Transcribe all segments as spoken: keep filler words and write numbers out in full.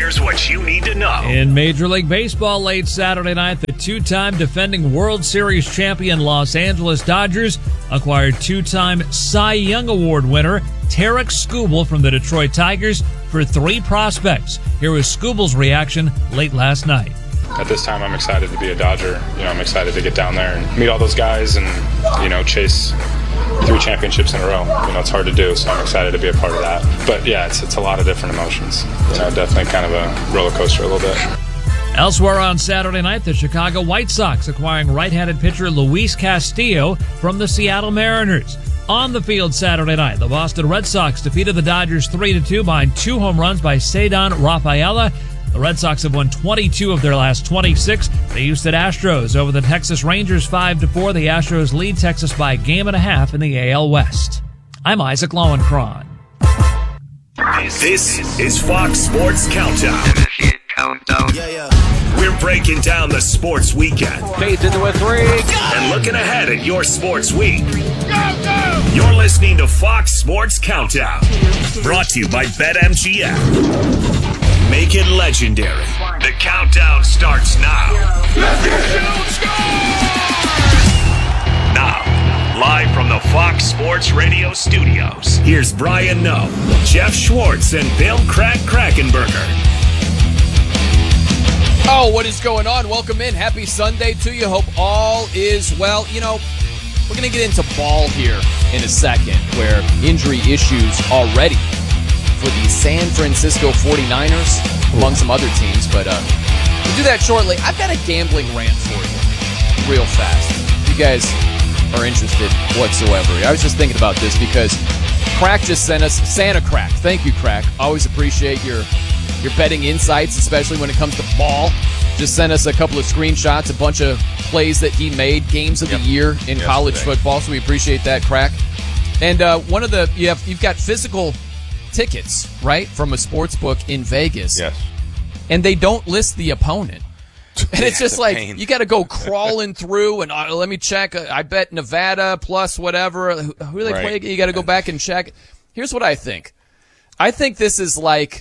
Here's what you need to know. In Major League Baseball late Saturday night, the two-time defending World Series champion Los Angeles Dodgers acquired two-time Cy Young Award winner Tarik Skubal from the Detroit Tigers for three prospects. Here was Skubal's reaction late last night. At this time, I'm excited to be a Dodger. You know, I'm excited to get down there and meet all those guys and, you know, chase three championships in a row. You know, it's hard to do, so I'm excited to be a part of that. But yeah, it's it's a lot of different emotions. You know, definitely kind of a roller coaster a little bit. Elsewhere on Saturday night, the Chicago White Sox acquiring right-handed pitcher Luis Castillo from the Seattle Mariners. On the field Saturday night, the Boston Red Sox defeated the Dodgers three to two behind two home runs by Ceddanne Rafaela. The Red Sox have won twenty-two of their last twenty-six. The Houston Astros over the Texas Rangers five to four. The Astros lead Texas by a game and a half in the A L West. I'm Isaac Lowenkron. This is Fox Sports Countdown. Countdown. Yeah, yeah. We're breaking down the sports weekend. Fades into a three. And looking ahead at your sports week. Go, go! You're listening to Fox Sports Countdown. Brought to you by BetMGM. Make it legendary. The countdown starts now. Now, live from the Fox Sports Radio studios, here's Brian Noe, Jeff Schwartz, and Bill Crack Krackenberger. Oh, what is going on? Welcome in. Happy Sunday to you. Hope all is well. You know, we're going to get into ball here in a second, where injury issues already for the San Francisco forty-niners, among some other teams. But uh, we'll do that shortly. I've got a gambling rant for you real fast. If you guys are interested whatsoever. I was just thinking about this because Crack just sent us Santa Crack. Thank you, Crack. Always appreciate your your betting insights, especially when it comes to ball. Just sent us a couple of screenshots, a bunch of plays that he made, games of yep. the year in Yesterday. college football. So we appreciate that, Crack. And uh, one of the you have you've got physical tickets, right, from a sports book in Vegas. Yes. And they don't list the opponent. And it's just like, pain. you got to go crawling through and uh, let me check. Uh, I bet Nevada plus whatever. Who, who they right. play? You got to go back and check. Here's what I think. I think this is like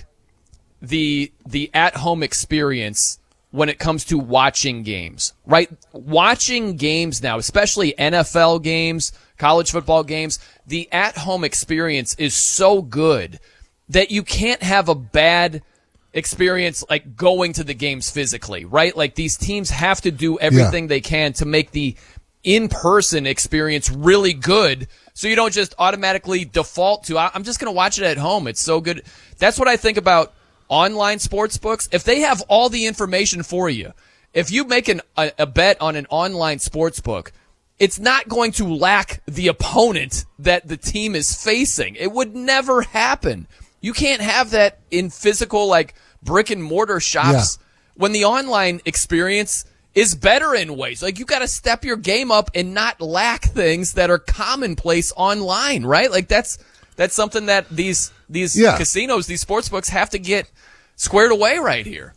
the the at-home experience when it comes to watching games, right? Watching games now, especially N F L games, college football games, the at-home experience is so good that you can't have a bad experience like going to the games physically, right? Like these teams have to do everything yeah. they can to make the in-person experience really good, so you don't just automatically default to, I'm just going to watch it at home. It's so good. That's what I think about online sports books. If they have all the information for you, if you make an, a, a bet on an online sports book, it's not going to lack the opponent that the team is facing. It would never happen. You can't have that in physical, like, brick and mortar shops yeah. when the online experience is better in ways. Like, you got to step your game up and not lack things that are commonplace online, right? Like, that's that's something that these these yeah. casinos, these sports books have to get squared away right here.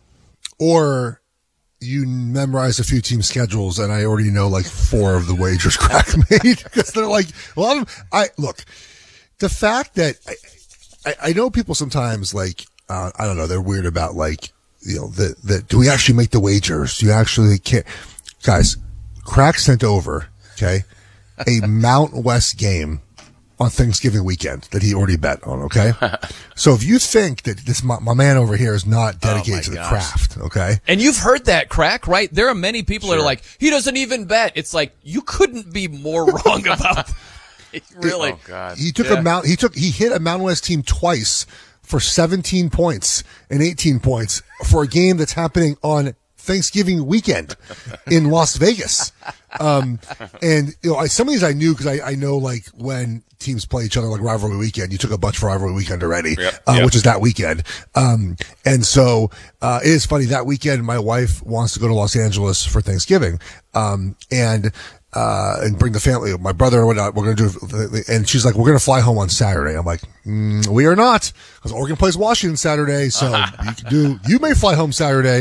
Or you memorize a few team schedules, and I already know like four of the wagers Crack made because they're like, well, I look, the fact that I, I, I know people sometimes like, uh, I don't know, they're weird about like, you know, the, the, do we actually make the wagers? Do you actually care? Guys, Crack sent over, okay, a Mount West game on Thanksgiving weekend that he already bet on, okay? So if you think that this, my, my man over here is not dedicated oh to the gosh. craft, okay? And you've heard that, Crack, right? There are many people sure. that are like, he doesn't even bet. It's like, you couldn't be more wrong about it. Really. Oh, God. He took yeah. a Mount, he took, he hit a Mountain West team twice for seventeen points and eighteen points for a game that's happening on Thanksgiving weekend in Las Vegas. Um, and, you know, I, some of these I knew because I, I know, like, when teams play each other, like rivalry weekend, you took a bunch for rivalry weekend already, yep, uh, yep. which is that weekend. Um, and so, uh, it is funny that weekend, my wife wants to go to Los Angeles for Thanksgiving. Um, and, uh, and bring the family, my brother and whatnot, we're going to do, and she's like, we're going to fly home on Saturday. I'm like, mm, we are not, because Oregon plays Washington Saturday. So you can do, you may fly home Saturday.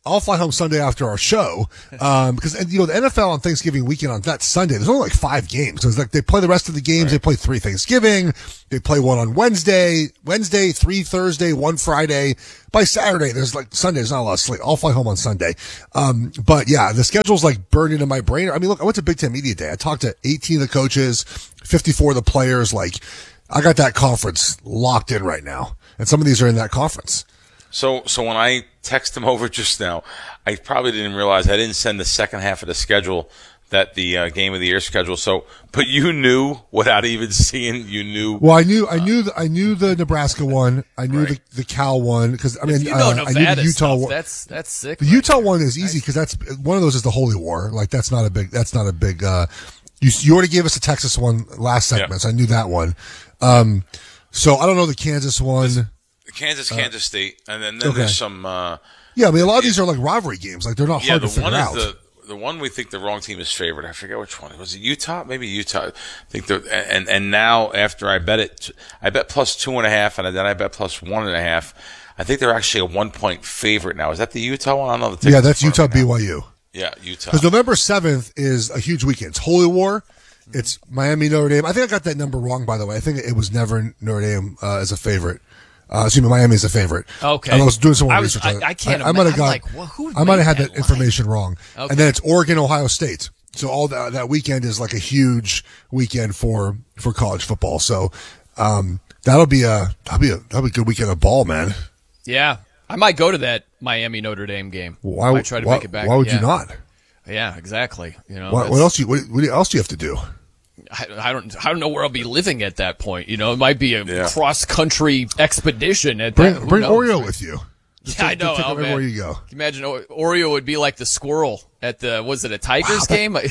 I'll fly home Sunday after our show, um, because, and, you know, the N F L on Thanksgiving weekend on that Sunday, there's only like five games. So it's like they play the rest of the games. Right. They play three Thanksgiving. They play one on Wednesday, Wednesday, three Thursday, one Friday. By Saturday, there's like Sunday, there's not a lot of sleep. I'll fly home on Sunday. Um, but yeah, the schedule's like burned into my brain. I mean, look, I went to Big Ten Media Day. I talked to eighteen of the coaches, fifty-four of the players. Like, I got that conference locked in right now. And some of these are in that conference. So, so when I text him over just now, I probably didn't realize I didn't send the second half of the schedule, that the uh, game of the year schedule. So, but you knew without even seeing, you knew. Well, I knew, I knew, the, I knew the Nebraska one. I knew right. the the Cal one because I mean, you know, uh, I knew the Utah stuff, one. That's that's sick. The Utah one is easy because that's one of those is the Holy War. Like that's not a big. That's not a big. Uh, you you already gave us the Texas one last segment, yeah. so I knew that one. Um, so I don't know the Kansas one. Kansas, Kansas uh, State, and then, then okay. there's some. Uh, yeah, I mean, a lot of these are like rivalry games. Like they're not yeah, hard the to figure one out. Is the, the one we think the wrong team is favored. I forget which one. Was it Utah? Maybe Utah. I think the and and now after I bet it, I bet plus two and a half, and then I bet plus one and a half. I think they're actually a one point favorite now. Is that the Utah one? I don't know. The yeah, that's Utah B Y U. Yeah, Utah. Because November seventh is a huge weekend. It's Holy War. It's Miami Notre Dame. I think I got that number wrong, by the way. I think it was never Notre Dame uh, as a favorite. Uh, excuse me, Miami is a favorite. Okay. And I was doing some more I was, research on it. I, I can't I, I might have got, like, well, who I might have had that, that information wrong. Okay. And then it's Oregon, Ohio State. So all that, that weekend is like a huge weekend for, for college football. So, um, that'll be a, that'll be a, that'll be a good weekend of ball, man. Yeah. I might go to that Miami Notre Dame game. Why I would, might try to why, make it back. why would yeah. you not? Yeah, exactly. You know, what, what else? You, what, what else do you have to do? I, I don't. I don't know where I'll be living at that point. You know, it might be a yeah. cross country expedition. At bring that. bring Oreo with you. Just yeah, to, I know. To oh, everywhere you go. Can you imagine Oreo would be like the squirrel at the. Was it a Tigers wow, game? that,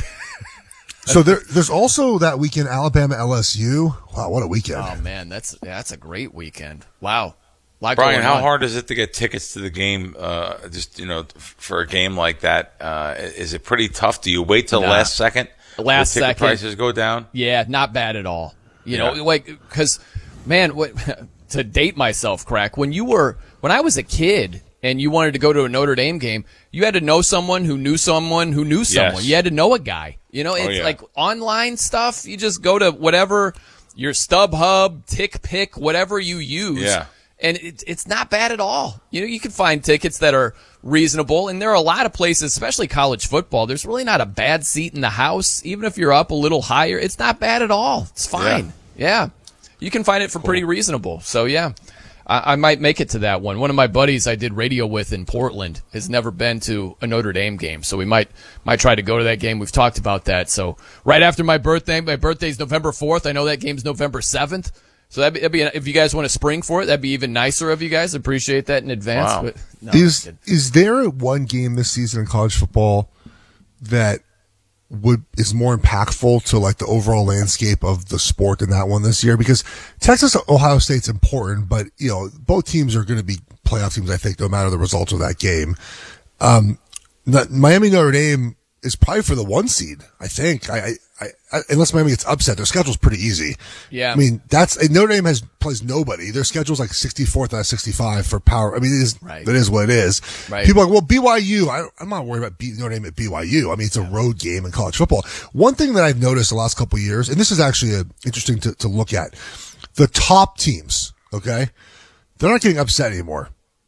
so there, there's also that weekend Alabama L S U. Wow, what a weekend! Oh man, that's yeah, that's a great weekend. Wow. Like Brian, how on. hard is it to get tickets to the game? Uh, just you know, for a game like that, uh, is it pretty tough? Do you wait till nah. last second? Last ticket second, prices go down. Yeah, not bad at all. You yeah. know, like because, man, what, to date myself, crack. When you were, when I was a kid, and you wanted to go to a Notre Dame game, you had to know someone who knew someone who knew someone. Yes. You had to know a guy. You know, it's oh, yeah. like online stuff. You just go to whatever your StubHub, TickPick, whatever you use. Yeah. And it, it's not bad at all. You know, you can find tickets that are reasonable, and there are a lot of places, especially college football. There's really not a bad seat in the house, even if you're up a little higher. It's not bad at all. It's fine. Yeah, yeah. You can find it for cool. pretty reasonable. So yeah, I, I might make it to that one. One of my buddies I did radio with in Portland has never been to a Notre Dame game, so we might might try to go to that game. We've talked about that. So right after my birthday, my birthday's November fourth. I know that game's November seventh. So that'd be, that'd be, if you guys want to spring for it, that'd be even nicer of you guys. Appreciate that in advance. Wow. But no, is is there one game this season in college football that would is more impactful to like the overall landscape of the sport than that one this year? Because Texas Ohio State's important, but you know both teams are going to be playoff teams. I think no matter the results of that game. Um, Miami Notre Dame is probably for the one seed. I think. I, I, I unless Miami gets upset, their schedule's pretty easy. Yeah. I mean, that's Notre Dame has plays nobody. Their schedule's like sixty-fourth out of sixty-five for power. I mean, it is right. That is what it is. Right. People are like, well, B Y U. I, I'm not worried about beating Notre Dame at B Y U. I mean, it's a road game in college football. One thing that I've noticed the last couple of years, and this is actually a, interesting to, to look at, the top teams. Okay, they're not getting upset anymore.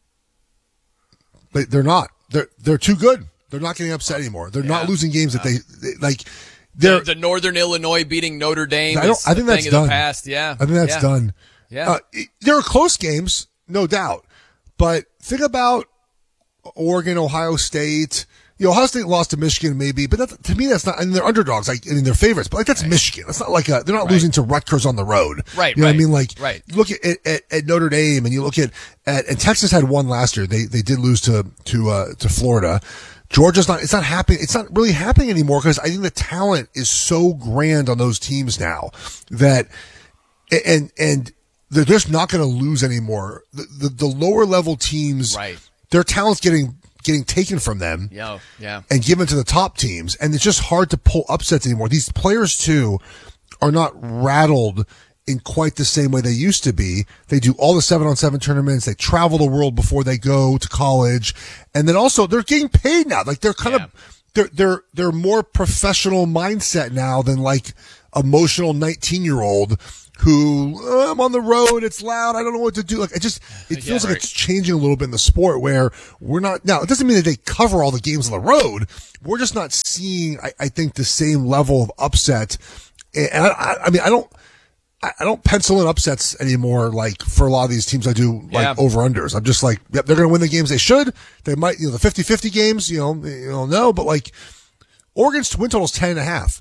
They, they're not. They're they're too good. They're not getting upset anymore. They're yeah. not losing games that they, they like. The, the Northern Illinois beating Notre Dame. I, don't, I think that's thing done. Of the past. Yeah, I think that's yeah. done. Yeah, uh, there are close games, no doubt, but think about Oregon, Ohio State. You know, Ohio State lost to Michigan, maybe, but that, to me, that's not. I mean, they're underdogs. Like, I mean, they're favorites, but like that's right. Michigan. That's not like a. They're not right. losing to Rutgers on the road. Right. You know right, what I mean? Like, right. look at, at at Notre Dame, and you look at at and Texas had one last year. They they did lose to to uh, to Florida. Georgia's not, it's not happening. It's not really happening anymore because I think the talent is so grand on those teams now that, and, and they're just not going to lose anymore. The, the, the lower level teams, right. their talent's getting, getting taken from them yeah, yeah. and given to the top teams. And it's just hard to pull upsets anymore. These players too are not rattled in quite the same way they used to be. They do all the seven on seven tournaments. They travel the world before they go to college. And then also they're getting paid now. Like they're kind Yeah. of, they're, they're, they're more professional mindset now than like emotional nineteen year old who oh, I'm on the road. It's loud. I don't know what to do. Like it just, it feels Yeah, like right. it's changing a little bit in the sport where we're not now. It doesn't mean that they cover all the games on the road. We're just not seeing, I, I think, the same level of upset. And I, I, I mean, I don't, I I don't pencil in upsets anymore. Like for a lot of these teams, I do like Yeah. over unders. I'm just like, yep, they're going to win the games they should. They might, you know, the fifty-fifty games, you know, you don't know, but like Oregon's win total is ten and a half.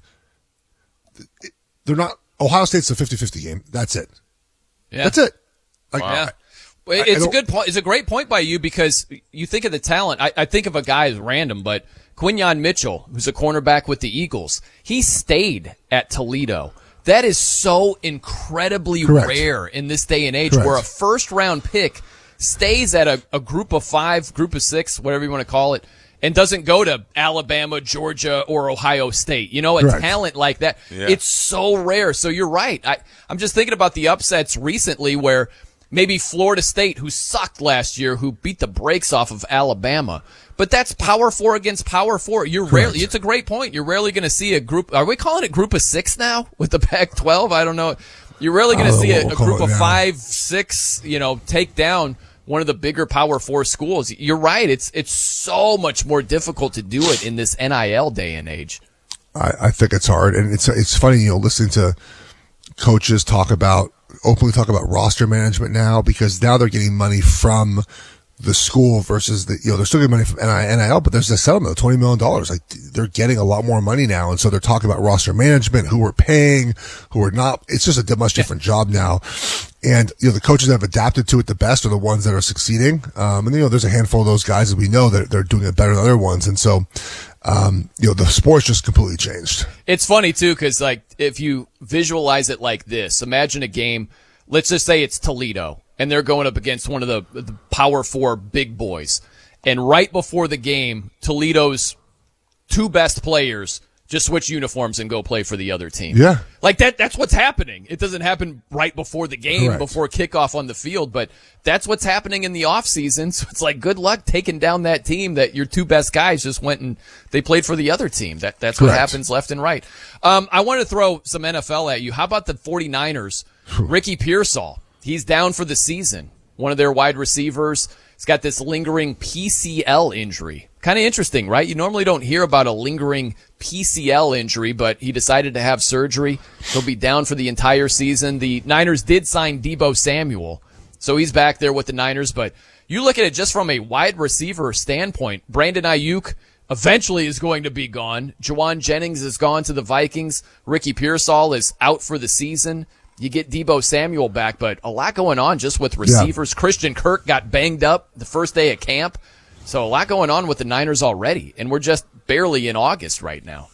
They're not, Ohio State's a fifty-fifty game. That's it. Yeah. That's it. Like, Yeah. I- Well, I it's a don't- good point. It's a great point by you because you think of the talent. I, I think of a guy as random, but Quinyon Mitchell, who's a cornerback with the Eagles, he stayed at Toledo. That is so incredibly Correct. rare in this day and age Correct. where a first round pick stays at a, a group of five, group of six, whatever you want to call it, and doesn't go to Alabama, Georgia, or Ohio State. You know, a Correct. talent like that. Yeah. It's so rare. So you're right. I, I'm just thinking about the upsets recently where maybe Florida State, who sucked last year, who beat the brakes off of Alabama. But that's power four against power four. You're Correct. rarely, it's a great point. You're rarely going to see a group. Are we calling it group of six now with the Pac twelve? I don't know. You're rarely going to I don't see know a, what a we'll call group it of now. five, six, you know, take down one of the bigger power four schools. You're right. It's, it's so much more difficult to do it in this N I L day and age. I, I think it's hard. And it's, it's funny, you know, listening to coaches talk about, openly talk about roster management now because now they're getting money from the school versus the, you know, they're still getting money from N I L, but there's a settlement of twenty million dollars. Like they're getting a lot more money now. And so they're talking about roster management, who we're paying, who are not. It's just a much different job now. And, you know, the coaches that have adapted to it the best are the ones that are succeeding. Um, and, you know, there's a handful of those guys that we know that they're doing it better than other ones. And so, um, you know, the sport's just completely changed. It's funny too, because like if you visualize it like this, imagine a game. Let's just say it's Toledo, and they're going up against one of the, the Power Four big boys. And right before the game, Toledo's two best players just switch uniforms and go play for the other team. Yeah. Like that, that's what's happening. It doesn't happen right before the game, Correct. before kickoff on the field, but that's what's happening in the off season. So it's like, good luck taking down that team that your two best guys just went and they played for the other team. That, that's what Correct. happens left and right. Um, I want to throw some N F L at you. How about the 49ers? Ricky Pearsall. He's down for the season. One of their wide receivers. He's got this lingering P C L injury. Kind of interesting, right? You normally don't hear about a lingering P C L injury, but he decided to have surgery. He'll be down for the entire season. The Niners did sign Deebo Samuel, so he's back there with the Niners. But you look at it just from a wide receiver standpoint. Brandon Ayuk eventually is going to be gone. Juwan Jennings is gone to the Vikings. Ricky Pearsall is out for the season. You get Deebo Samuel back, but a lot going on just with receivers. Yeah. Christian Kirk got banged up the first day of camp. So a lot going on with the Niners already, and we're just barely in August right now.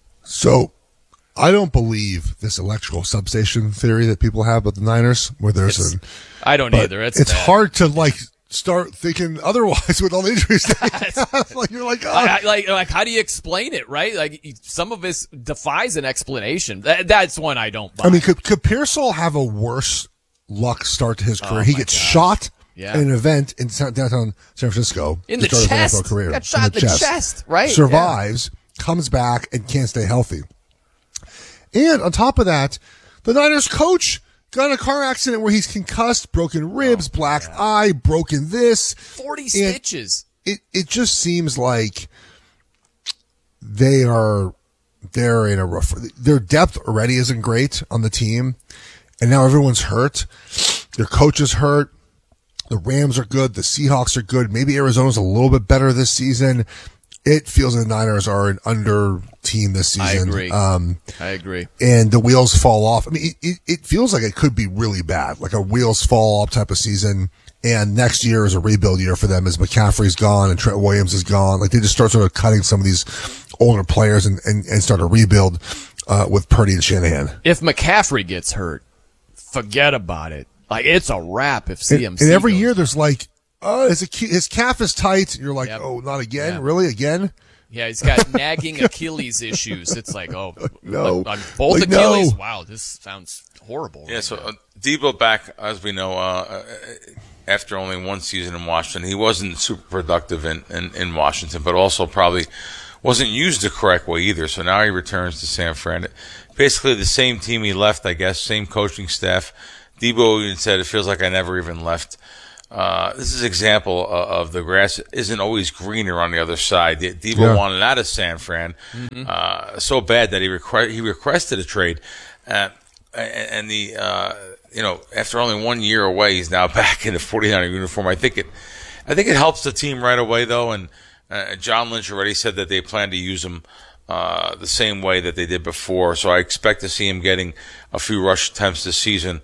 So I don't believe this electrical substation theory that people have about the Niners, where there's It's, an. I don't either. It's, it's bad. hard to like start thinking otherwise with all the injuries. Like you're like, oh. I, I, like, like, how do you explain it, right? Like, some of this defies an explanation. That, that's one I don't buy. I mean, could, could Pearsall have a worse luck start to his career? Oh he my gets gosh. shot Yeah. in an event in downtown San Francisco in to the start his N F L chest. career. Got shot in the, chest. chest, right? Survives, comes back, and can't stay healthy. And on top of that, the Niners coach got in a car accident where he's concussed, broken ribs, Oh, black yeah. eye, broken this. forty stitches. It it just seems like they are they're in a rough. Their depth already isn't great on the team, and now everyone's hurt. Their coach is hurt. The Rams are good. The Seahawks are good. Maybe Arizona's a little bit better this season. It feels like the Niners are an under team this season. I agree. Um, I agree. And the wheels fall off. I mean, it, it, it feels like it could be really bad, like a wheels fall off type of season. And next year is a rebuild year for them as McCaffrey's gone and Trent Williams is gone. Like they just start sort of cutting some of these older players and, and, and start a rebuild uh, with Purdy and Shanahan. If McCaffrey gets hurt, forget about it. Like it's a wrap if C M C. And, and every goes. year there's like, oh, his, his calf is tight. You're like, Yep. oh, not again? Yeah. Really? Again? Yeah, he's got nagging Achilles issues. It's like, oh, No. on, on both Like, Achilles. no. Wow, this sounds horrible. Yeah, right so now. uh, Debo back, as we know, uh, after only one season in Washington. He wasn't super productive in, in, in Washington, but also probably wasn't used the correct way either. So now he returns to San Fran. Basically the same team he left, I guess, same coaching staff. Debo even said, it feels like I never even left. Uh, this is an example of, of the grass isn't always greener on the other side. Debo Yeah. wanted out of San Fran mm-hmm. uh, so bad that he, requ- he requested a trade. Uh, and the uh, you know, after only one year away, he's now back in the 49er uniform. I think it, I think it helps the team right away, though. And uh, John Lynch already said that they plan to use him uh, the same way that they did before. So I expect to see him getting a few rush attempts this season.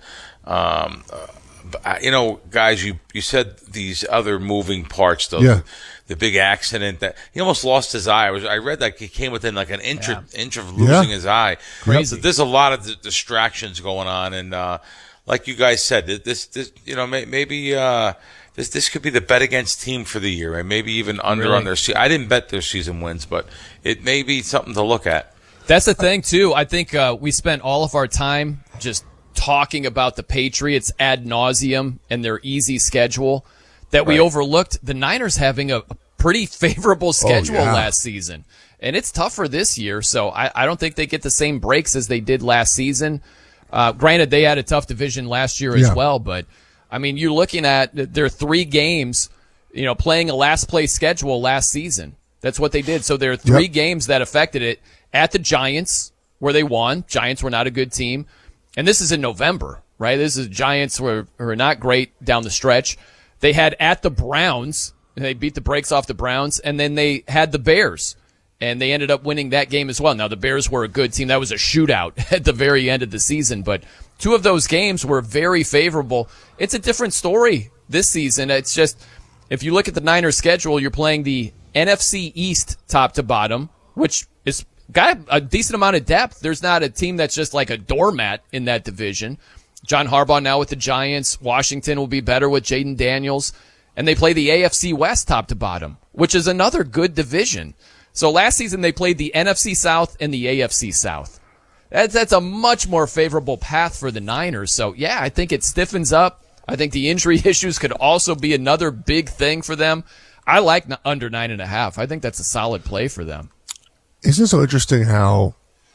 Um, uh, but, you know, guys, you you said these other moving parts, though. Yeah. The big accident that he almost lost his eye. I was I read that he came within like an inch Yeah. inch of losing Yeah. his eye. Crazy. So there's a lot of d- distractions going on, and uh, like you guys said, this this you know may, maybe uh, this this could be the bet against team for the year, and maybe even under Really? on their season. I didn't bet their season wins, but it may be something to look at. That's the thing, too. I think uh, we spent all of our time just talking about the Patriots ad nauseum and their easy schedule that we Right. overlooked the Niners having a, a pretty favorable schedule yeah. last season. And it's tougher this year, so I, I don't think they get the same breaks as they did last season. Uh, granted, they had a tough division last year as Yeah. well, but, I mean, you're looking at their three games, you know, playing a last-place schedule last season. That's what they did. So there are three Yep. games that affected it. At the Giants, where they won. Giants were not a good team. And this is in November, right? This is Giants were, were not great down the stretch. They had at the Browns. They beat the brakes off the Browns. And then they had the Bears. And they ended up winning that game as well. Now, the Bears were a good team. That was a shootout at the very end of the season. But two of those games were very favorable. It's a different story this season. It's just, if you look at the Niners schedule, you're playing the N F C East top to bottom, which is got a decent amount of depth. There's not a team that's just like a doormat in that division. John Harbaugh now with the Giants. Washington will be better with Jaden Daniels. And they play the A F C West top to bottom, which is another good division. So last season they played the N F C South and the A F C South. That's, that's a much more favorable path for the Niners. So, yeah, I think it stiffens up. I think the injury issues could also be another big thing for them. I like under nine and a half. I think that's a solid play for them. Isn't it so interesting how,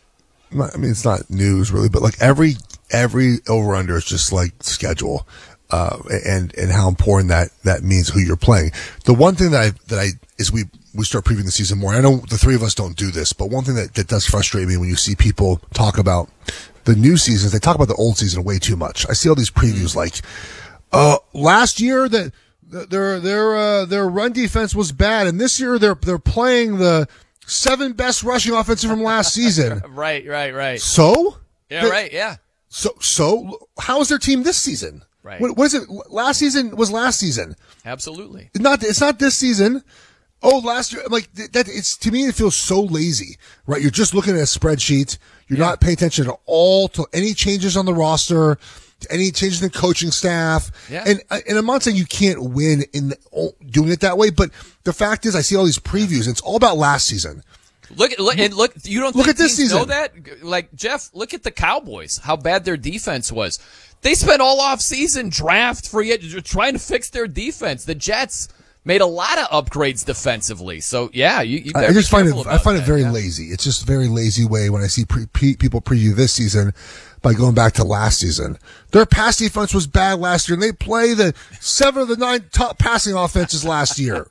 I mean, it's not news really, but like every, every over under is just like schedule, uh, and, and how important that, that means who you're playing. The one thing that I, that I, is we, we start previewing the season more. I know the three of us don't do this, but one thing that, that does frustrate me when you see people talk about the new seasons, they talk about the old season way too much. I see all these previews like, uh, last year that their, their, uh, their run defense was bad, and this year they're, they're playing the, seven best rushing offensive from last season. Right, right, right. So? Yeah, The- right, yeah. So, so how is their team this season? Right. What, what is it? Last season was last season. Absolutely. It's not, it's not this season. Oh, last year, like that, it's, to me, it feels so lazy, right? You're just looking at a spreadsheet. You're Yeah. not paying attention at all to any changes on the roster, to any changes in the coaching staff. Yeah. And, and I'm not saying you can't win in the, doing it that way, but the fact is I see all these previews and it's all about last season. Look, look, and look. You don't Look think at this teams know season. that? Like Jeff, look at the Cowboys. How bad their defense was. They spent all off season draft free agents trying to fix their defense. The Jets made a lot of upgrades defensively. So yeah, you. you I better I just be find it. careful I about find it that, very yeah. lazy. It's just a very lazy way when I see pre- pre- people preview this season by going back to last season. Their pass defense was bad last year, and they play the seven of the nine top passing offenses last year.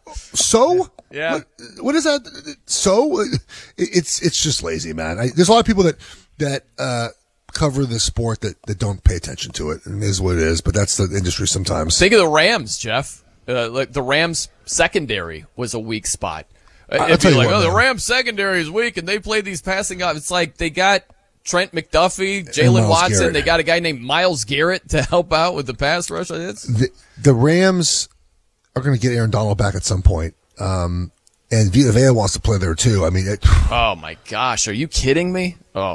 So, Yeah. what, what is that? So, it, it's it's just lazy, man. I, there's a lot of people that that uh, cover the sport that that don't pay attention to it, and it is what it is. But that's the industry sometimes. Think of the Rams, Jeff. Uh, like the Rams secondary was a weak spot. Uh, I'll If tell you're you like, what, oh, the man. Rams secondary is weak, and they play these passing off. It's like they got Trent McDuffie, Jalen Myles Watson. Garrett. They got a guy named Myles Garrett to help out with the pass rush. It's, the, the Rams are going to get Aaron Donald back at some point. Um, and Vita Vea wants to play there too. I mean, it, oh my gosh, are you kidding me? Oh.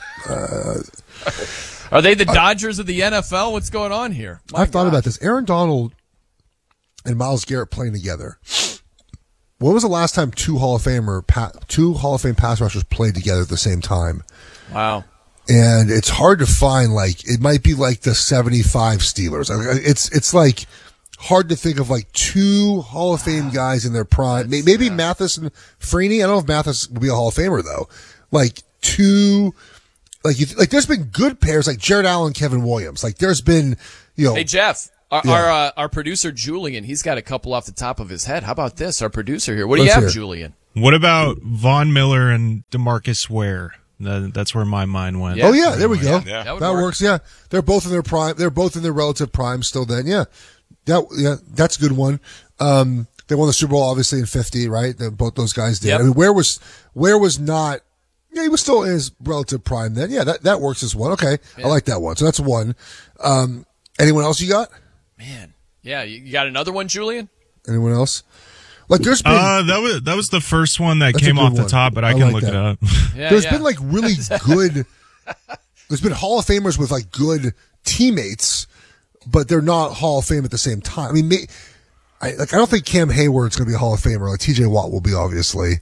Are they the Dodgers of the N F L? What's going on here? My I've thought gosh. about this. Aaron Donald and Myles Garrett playing together. when was the last time two Hall of Famer, pa- two Hall of Fame pass rushers played together at the same time? Wow. And it's hard to find, like, it might be like the seventy-five Steelers. It's, it's like hard to think of like two Hall of Fame guys in their prime. That's, Maybe yeah. Mathis and Freeney. I don't know if Mathis would be a Hall of Famer though. Like two, like, you, like there's been good pairs like Jared Allen, Kevin Williams. Like there's been, you know. Hey, Jeff. Our yeah. our, uh, our producer Julian, he's got a couple off the top of his head. How about this? Our producer here. What do Let's you have, hear. Julian? What about Von Miller and DeMarcus Ware? That, that's where my mind went. Yeah. Oh yeah, there we go. Yeah, that, that work. works. Yeah, they're both in their prime. They're both in their relative prime still. Then yeah, that yeah, that's a good one. Um, they won the Super Bowl obviously in fifty, right? They, both those guys did. Yep. I mean, where was where was not? Yeah, he was still in his relative prime then. Yeah, that that works as one. Okay, yeah. I like that one. So that's one. Um, anyone else you got? Man, yeah, you got another one, Julian? Anyone else? Like there's been uh, that was that was the first one that That's came off the one. top, but I, I can like look that. it up. Yeah, there's yeah. been like really good. There's been Hall of Famers with like good teammates, but they're not Hall of Fame at the same time. I mean, may, I like I don't think Cam Hayward's going to be a Hall of Famer. Like T J Watt will be obviously,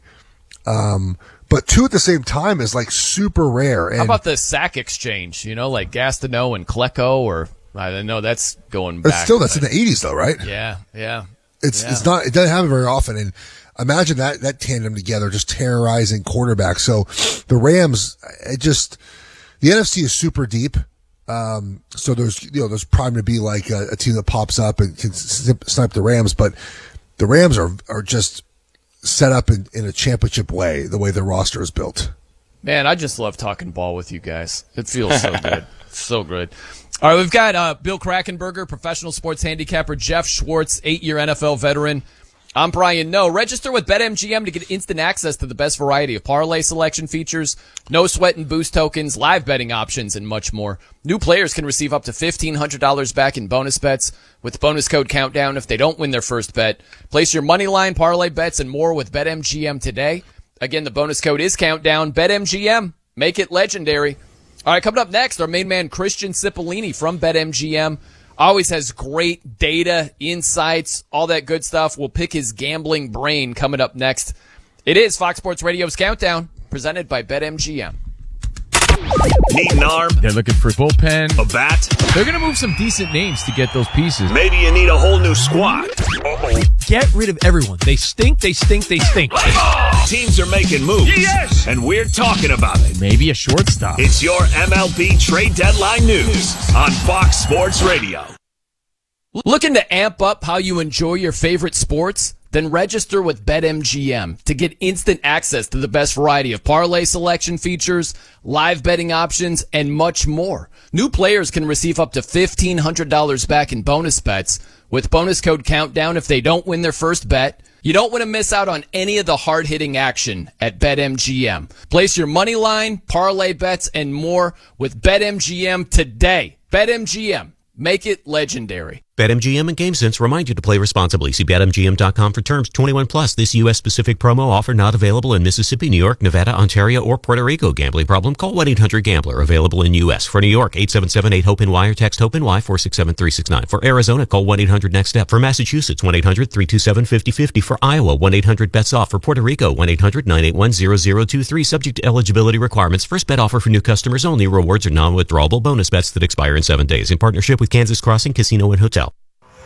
um, but two at the same time is like super rare. And How about the sack exchange? You know, like Gastineau and Klecko, or I know that's going back. But still, that's in the eighties though, right? Yeah, yeah. It's Yeah. it's not it doesn't happen very often, and imagine that that tandem together just terrorizing quarterbacks. So the Rams, it just the N F C is super deep. Um, so there's you know there's prime to be like a, a team that pops up and can snip, snipe the Rams, but the Rams are are just set up in, in a championship way, the way their roster is built. Man, I just love talking ball with you guys. It feels so good. So good. All right, we've got uh, Bill Krackomberger, professional sports handicapper, Jeff Schwartz, eight-year N F L veteran. I'm Brian Noe. Register with BetMGM to get instant access to the best variety of parlay selection features, no sweat and boost tokens, live betting options, and much more. New players can receive up to fifteen hundred dollars back in bonus bets with bonus code COUNTDOWN if they don't win their first bet. Place your money line, parlay bets, and more with BetMGM today. Again, the bonus code is COUNTDOWN. BetMGM. Make it legendary. All right, coming up next, our main man, Christian Cipollini from BetMGM. Always has great data, insights, all that good stuff. We'll pick his gambling brain coming up next. It is Fox Sports Radio's Countdown, presented by BetMGM. Need an arm? They're looking for bullpen. A bat? They're going to move some decent names to get those pieces. Maybe you need a whole new squad. Uh-oh. Get rid of everyone. They stink, they stink, they stink. Oh! Teams are making moves. Yes! And we're talking about it. Maybe a shortstop. It's your M L B trade deadline news on Fox Sports Radio. Looking to amp up how you enjoy your favorite sports? Then register with BetMGM to get instant access to the best variety of parlay selection features, live betting options, and much more. New players can receive up to fifteen hundred dollars back in bonus bets with bonus code COUNTDOWN if they don't win their first bet. You don't want to miss out on any of the hard-hitting action at BetMGM. Place your money line, parlay bets, and more with BetMGM today. BetMGM. Make it legendary. BetMGM and GameSense remind you to play responsibly. See Bet M G M dot com for terms. twenty-one plus. This U S-specific promo offer not available in Mississippi, New York, Nevada, Ontario, or Puerto Rico. Gambling problem? Call one eight hundred gambler. Available in U S. For New York, eight seven seven eight hope N Y or text HOPE-NY four six seven three six nine. For Arizona, call one eight hundred next step. For Massachusetts, one eight hundred three two seven five zero five zero. For Iowa, one eight hundred bets off. For Puerto Rico, one eight hundred nine eight one zero zero two three. Subject to eligibility requirements. First bet offer for new customers only. Rewards are non-withdrawable bonus bets that expire in seven days. In partnership with Kansas Crossing Casino and Hotel.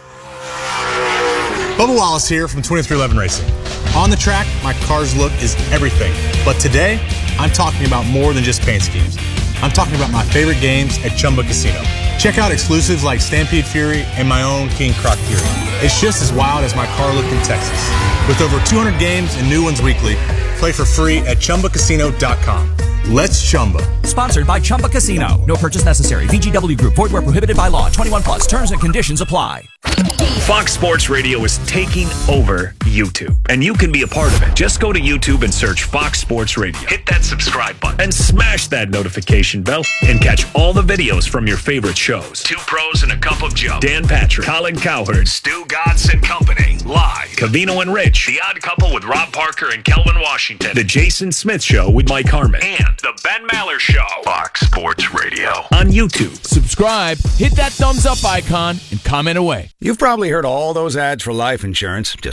Bubba Wallace here from twenty-three eleven Racing. On the track, my car's look is everything. But today, I'm talking about more than just paint schemes. I'm talking about my favorite games at Chumba Casino. Check out exclusives like Stampede Fury and my own King Croc Fury. It's just as wild as my car look in Texas. With over two hundred games and new ones weekly, play for free at Chumba Casino dot com. Let's Chumba. Sponsored by Chumba Casino. No purchase necessary. V G W Group. Void where prohibited by law. twenty-one plus. Terms and conditions apply. Fox Sports Radio is taking over YouTube, and you can be a part of it. Just go to YouTube and search Fox Sports Radio. Hit that subscribe button and smash that notification bell and catch all the videos from your favorite shows. Two Pros and a Cup of Joe. Dan Patrick, Colin Cowherd, Stu Gatz and Company. Live. Cavino and Rich. The Odd Couple with Rob Parker and Kelvin Washington. The Jason Smith Show with Mike Harmon. And The Ben Maller Show. Fox Sports Radio. On YouTube. Subscribe, hit that thumbs up icon, and comment away. You've probably heard all those ads for life insurance. Just a few dollars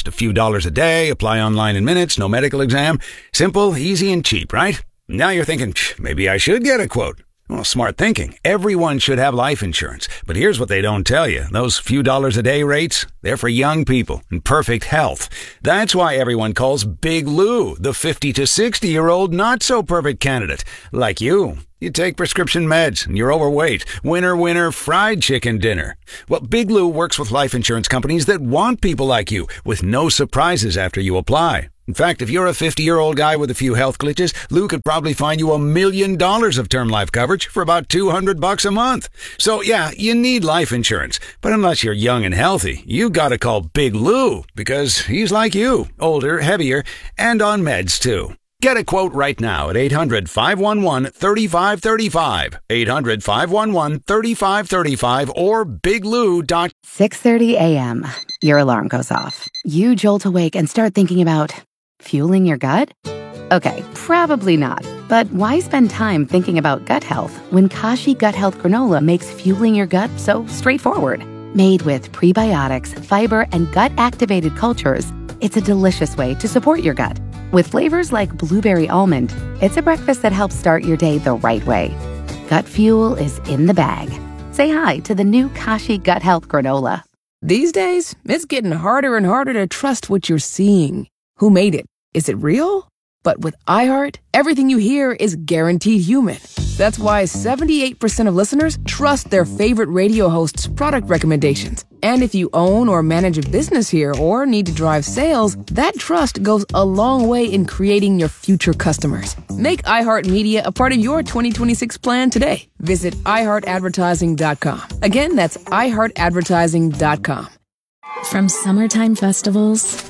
dollars a day, apply online in minutes, no medical exam. Simple, easy, and cheap, right? Now you're thinking, maybe I should get a quote. Well, smart thinking. Everyone should have life insurance. But here's what they don't tell you. Those few dollars a day rates, they're for young people in perfect health. That's why everyone calls Big Lou the fifty to sixty-year-old not-so-perfect candidate. Like you. You take prescription meds and you're overweight. Winner, winner, fried chicken dinner. Well, Big Lou works with life insurance companies that want people like you with no surprises after you apply. In fact, if you're a fifty-year-old guy with a few health glitches, Lou could probably find you a million dollars of term life coverage for about two hundred bucks a month. So yeah, you need life insurance. But unless you're young and healthy, you gotta call Big Lou because he's like you, older, heavier, and on meds too. Get a quote right now at eight hundred, five one one, three five three five, eight hundred, five one one, three five three five, or big lou dot com. six thirty a.m. Your alarm goes off. You jolt awake and start thinking about fueling your gut? Okay, probably not. But why spend time thinking about gut health when Kashi Gut Health Granola makes fueling your gut so straightforward? Made with prebiotics, fiber, and gut-activated cultures, it's a delicious way to support your gut. With flavors like blueberry almond, it's a breakfast that helps start your day the right way. Gut fuel is in the bag. Say hi to the new Kashi Gut Health Granola. These days, it's getting harder and harder to trust what you're seeing. Who made it? Is it real? But with iHeart, everything you hear is guaranteed human. That's why seventy-eight percent of listeners trust their favorite radio host's product recommendations. And if you own or manage a business here or need to drive sales, that trust goes a long way in creating your future customers. Make iHeartMedia a part of your twenty twenty-six plan today. Visit i heart advertising dot com. Again, that's i heart advertising dot com. From summertime festivals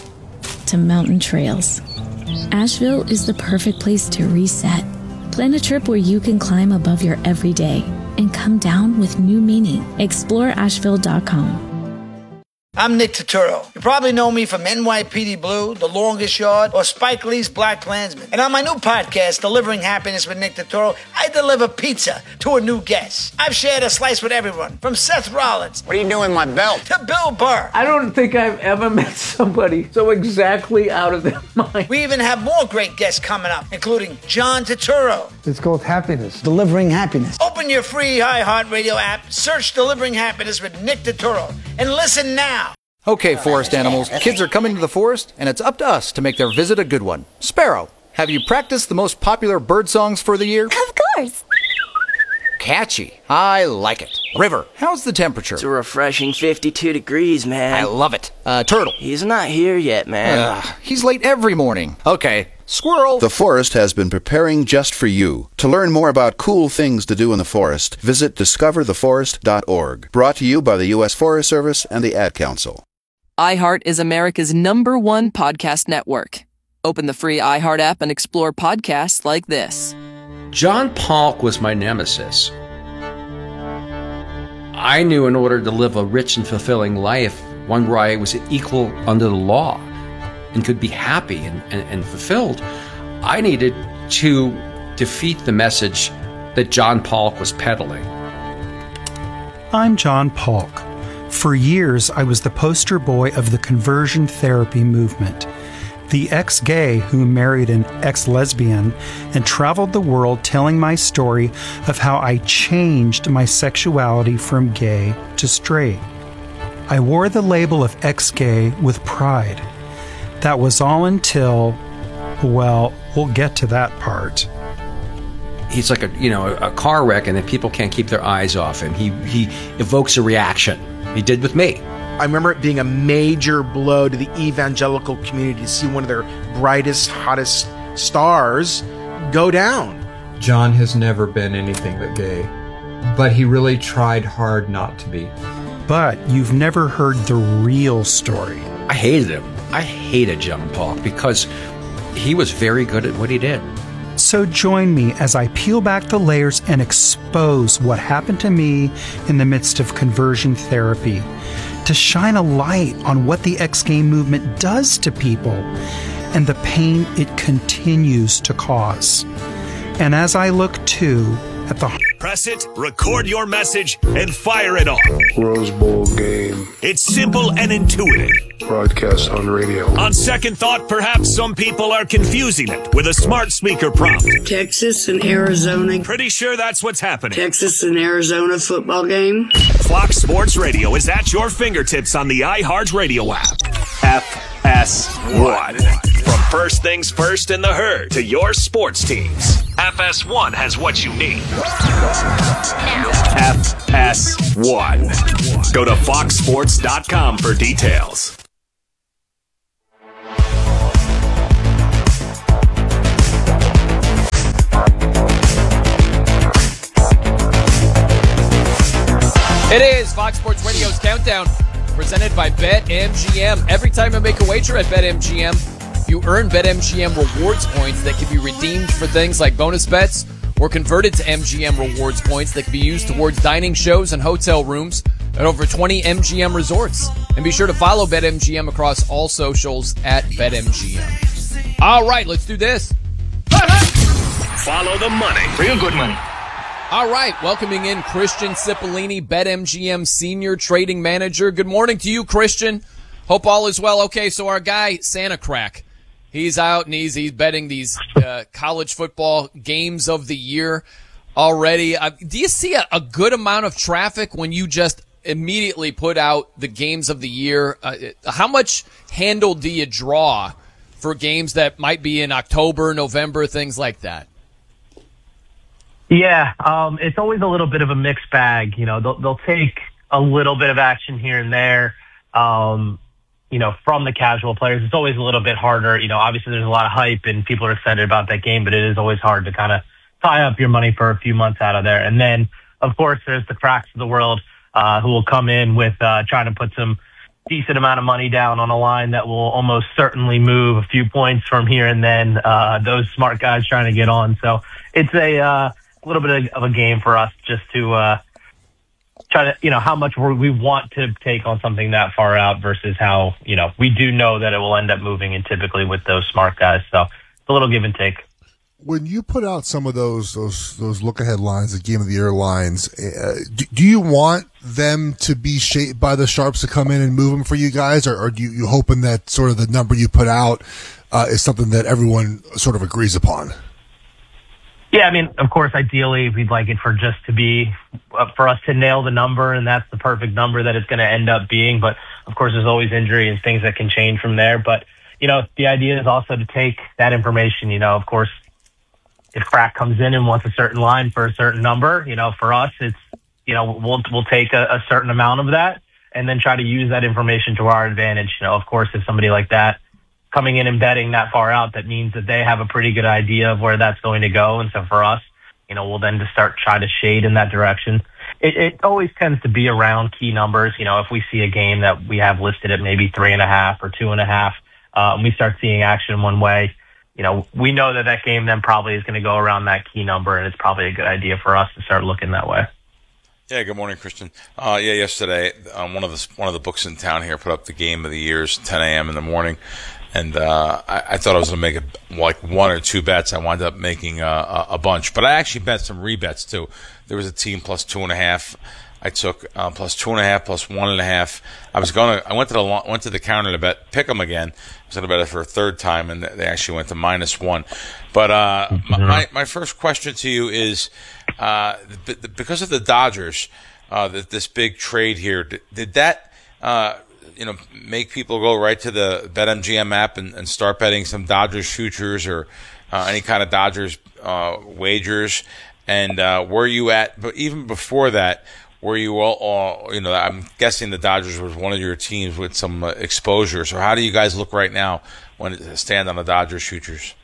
to mountain trails, Asheville is the perfect place to reset. Plan a trip where you can climb above your everyday and come down with new meaning. explore asheville dot com. I'm Nick Turturro. You probably know me from N Y P D Blue, The Longest Yard, or Spike Lee's Black Klansman. And on my new podcast, Delivering Happiness with Nick Turturro, I deliver pizza to a new guest. I've shared a slice with everyone, from Seth Rollins. What are you doing with my belt? To Bill Burr. I don't think I've ever met somebody so exactly out of their mind. We even have more great guests coming up, including John Turturro. It's called Happiness. Delivering Happiness. Open your free iHeartRadio app, search Delivering Happiness with Nick Turturro, and listen now. Okay, forest animals, kids are coming to the forest, and it's up to us to make their visit a good one. Sparrow, have you practiced the most popular bird songs for the year? Of course. Catchy. I like it. River, how's the temperature? It's a refreshing fifty-two degrees, man. I love it. Uh, Turtle. He's not here yet, man. Uh, he's late every morning. Okay. Squirrel. The forest has been preparing just for you. To learn more about cool things to do in the forest, visit discover the forest dot org. Brought to you by the U S Forest Service and the Ad Council. iHeart is America's number one podcast network. Open the free iHeart app and explore podcasts like this. John Polk was my nemesis. I knew in order to live a rich and fulfilling life, one where I was equal under the law and could be happy and, and, and fulfilled, I needed to defeat the message that John Polk was peddling. I'm John Polk. For years, I was the poster boy of the conversion therapy movement. The ex-gay who married an ex-lesbian and traveled the world telling my story of how I changed my sexuality from gay to straight. I wore the label of ex-gay with pride. That was all until, well, we'll get to that part. He's like a, you know, a car wreck, and then people can't keep their eyes off him. He, he evokes a reaction. He did with me. I remember it being a major blow to the evangelical community to see one of their brightest, hottest stars go down. John has never been anything but gay, but he really tried hard not to be. But you've never heard the real story. I hated him. I hated John Polk because he was very good at what he did. So join me as I peel back the layers and expose what happened to me in the midst of conversion therapy, to shine a light on what the ex-gay movement does to people and the pain it continues to cause. And as I look, too, at the Press it, record your message, and fire it off. Rose Bowl game. It's simple and intuitive. Broadcast on radio. On second thought, perhaps some people are confusing it with a smart speaker prompt. Texas and Arizona. Pretty sure that's what's happening. Texas and Arizona football game. Fox Sports Radio is at your fingertips on the iHeartRadio app. F S one. From first things first in the herd to your sports teams, F S one has what you need. F S one. Go to fox sports dot com for details. It is Fox Sports Radio's Countdown, presented by BetMGM. Every time you make a wager at BetMGM, you earn BetMGM rewards points that can be redeemed for things like bonus bets or converted to M G M rewards points that can be used towards dining shows and hotel rooms at over twenty M G M resorts. And be sure to follow BetMGM across all socials at BetMGM. All right, let's do this. Follow the money. Real good money. All right, welcoming in Christian Cipollini, BetMGM Senior Trading Manager. Good morning to you, Christian. Hope all is well. Okay, so our guy, Santa Crack, he's out and he's, he's betting these uh, college football games of the year already. Uh, do you see a, a good amount of traffic when you just immediately put out the games of the year? Uh, how much handle do you draw for games that might be in October, November, things like that? Yeah, um, it's always a little bit of a mixed bag. You know, they'll, they'll take a little bit of action here and there, um, you know, from the casual players. It's always a little bit harder. You know, obviously there's a lot of hype and people are excited about that game, but it is always hard to kind of tie up your money for a few months out of there. And then, of course, there's the cracks of the world uh, who will come in with uh, trying to put some decent amount of money down on a line that will almost certainly move a few points from here and then. Uh, those smart guys trying to get on. So it's a uh, little bit of a game for us just to uh, try to, you know, how much we want to take on something that far out versus how, you know, we do know that it will end up moving, and typically with those smart guys. So it's a little give and take. When you put out some of those those those look ahead lines, the game of the year lines, uh, do, do you want them to be shaped by the sharps to come in and move them for you guys, or, or do you, you hoping that sort of the number you put out uh, is something that everyone sort of agrees upon? Yeah, I mean, of course, ideally, we'd like it for just to be, uh, for us to nail the number, and that's the perfect number that it's going to end up being. But, of course, there's always injury and things that can change from there. But, you know, the idea is also to take that information, you know, of course, if Crack comes in and wants a certain line for a certain number, you know, for us, it's, you know, we'll, we'll take a, a certain amount of that and then try to use that information to our advantage. You know, of course, if somebody like that coming in and betting that far out, that means that they have a pretty good idea of where that's going to go. And so for us, you know, we'll then just start trying to shade in that direction. It, it always tends to be around key numbers. You know, if we see a game that we have listed at maybe three and a half or two and a half, uh, and we start seeing action one way, you know, we know that that game then probably is going to go around that key number, and it's probably a good idea for us to start looking that way. Yeah, good morning, Christian. Uh, yeah, yesterday, um, one of the one of the books in town here put up the game of the years, ten a.m. in the morning. And uh, I, I thought I was going to make a, like one or two bets. I wound up making a, a, a bunch, but I actually bet some rebets too. There was a team plus two and a half. I took uh, plus two and a half, plus one and a half. I was going to. I went to the went to the counter to bet pick them again. I was going to bet it for a third time, and they actually went to minus one. But uh, mm-hmm. my my first question to you is, uh, because of the Dodgers, uh, this big trade here, did, did that? Uh, you know, make people go right to the BetMGM app and, and start betting some Dodgers futures or uh, any kind of Dodgers uh, wagers? And uh, where you at? But even before that, were you all, all? You know, I'm guessing the Dodgers was one of your teams with some uh, exposure. So how do you guys look right now when it stand on the Dodgers futures?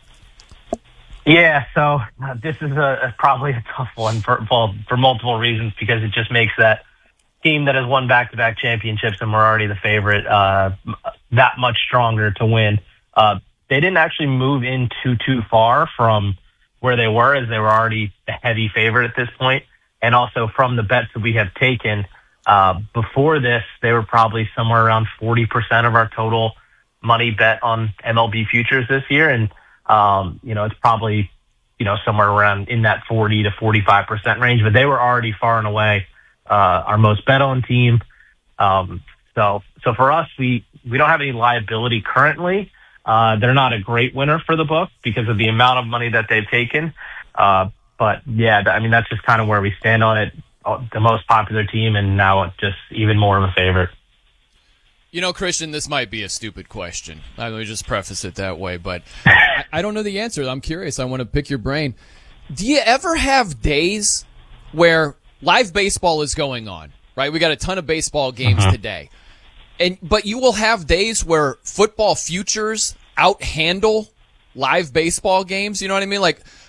Yeah, so uh, this is a, a probably a tough one for well, for multiple reasons, because it just makes that team that has won back-to-back championships and we're already the favorite uh, that much stronger to win. Uh, they didn't actually move in too, too far from where they were, as they were already the heavy favorite at this point. And also from the bets that we have taken uh, before this, they were probably somewhere around forty percent of our total money bet on M L B futures this year. And, um, you know, it's probably you know, somewhere around in that forty to forty-five percent range, but they were already far and away uh, our most bet on team. Um, so, so for us, we, we don't have any liability currently. Uh, they're not a great winner for the book because of the amount of money that they've taken. Uh, but yeah, I mean, that's just kind of where we stand on it. The most popular team, and now just even more of a favorite. You know, Christian, this might be a stupid question. Let me just preface it that way, but I, I don't know the answer. I'm curious. I want to pick your brain. Do you ever have days where live baseball is going on, right? We got a ton of baseball games uh-huh. today. And but you will have days where football futures outhandle live baseball games. You know what I mean? Like,